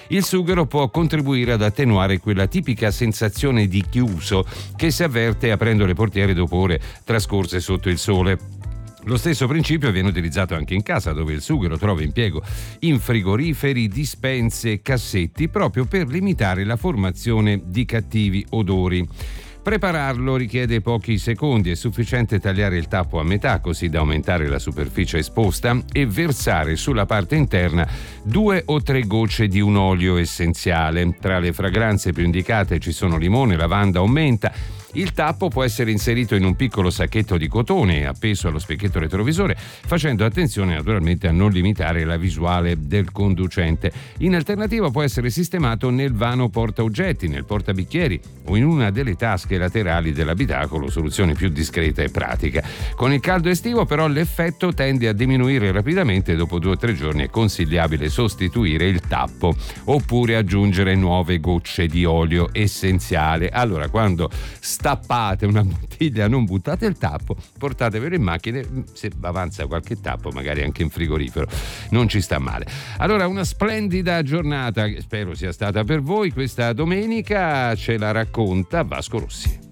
Il sughero può contribuire ad attenuare quella tipica sensazione di chiuso che si avverte aprendo le portiere dopo ore trascorse sotto il sole. Lo stesso principio viene utilizzato anche in casa, dove il sughero trova impiego in frigoriferi, dispense e cassetti, proprio per limitare la formazione di cattivi odori. Prepararlo richiede pochi secondi, è sufficiente tagliare il tappo a metà così da aumentare la superficie esposta e versare sulla parte interna 2 o 3 gocce di un olio essenziale. Tra le fragranze più indicate ci sono limone, lavanda o menta. Il tappo può essere inserito in un piccolo sacchetto di cotone appeso allo specchietto retrovisore, facendo attenzione naturalmente a non limitare la visuale del conducente. In alternativa può essere sistemato nel vano portaoggetti, nel portabicchieri o in una delle tasche laterali dell'abitacolo, soluzione più discreta e pratica. Con il caldo estivo però l'effetto tende a diminuire rapidamente e dopo 2 o 3 giorni è consigliabile sostituire il tappo oppure aggiungere nuove gocce di olio essenziale. Allora, quando stappate una bottiglia, non buttate il tappo, portatevelo in macchina, se avanza qualche tappo magari anche in frigorifero, non ci sta male. Allora, una splendida giornata che spero sia stata per voi questa domenica, ce la racconta Vasco Rossi.